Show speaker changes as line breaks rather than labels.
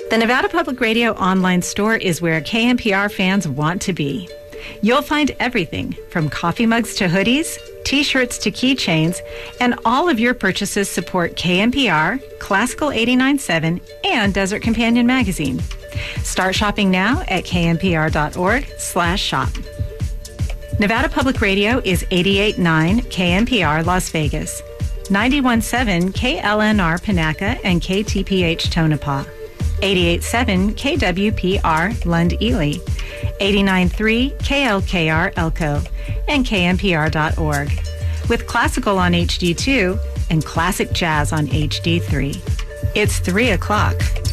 The Nevada Public Radio online store is where KNPR fans want to be. You'll find everything from coffee mugs to hoodies, t-shirts to keychains, and all of your purchases support KNPR, Classical 89.7, and Desert Companion Magazine. Start shopping now at knpr.org/shop. Nevada Public Radio is 88.9 KNPR Las Vegas, 91.7 KLNR Panaca and KTPH Tonopah, 88.7 KWPR Lund Ely, 89.3 KLKR Elko, and KNPR.org, with classical on HD2 and classic jazz on HD3. It's 3 o'clock.